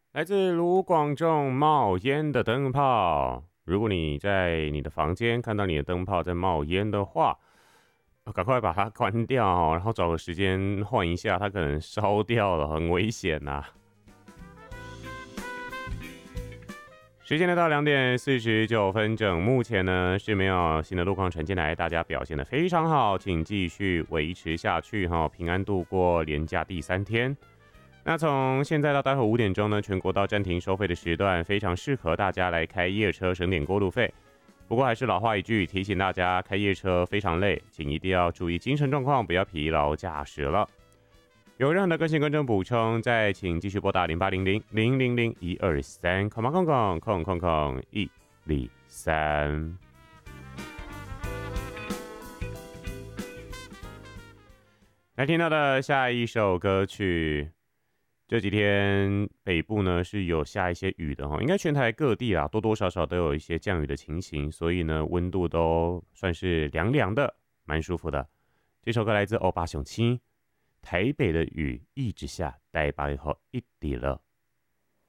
来自卢广仲冒烟的灯泡。如果你在你的房间看到你的灯泡在冒烟的话，赶快把它关掉哦，然后找个时间换一下，它可能烧掉了，很危险呐、时间来到2:49整，目前呢是没有新的路况传进来，大家表现得非常好，请继续维持下去哈，平安度过连假第3天。那从现在到待会5点钟呢，全国道暂停收费的时段，非常适合大家来开夜车，省点过路费。不过还是老话一句，提醒大家开夜车非常累，请一定要注意精神状况，不要疲劳驾驶了。有任何的更新更正补充，再请继续拨打0800-000-123，空空空空空空123。来听到的下一首歌曲，这几天北部呢是有下一些雨的哈，应该全台各地啊多多少少都有一些降雨的情形，所以呢温度都算是凉凉的，蛮舒服的。这首歌来自欧巴熊七，台北的雨一直下，台北雨一直落。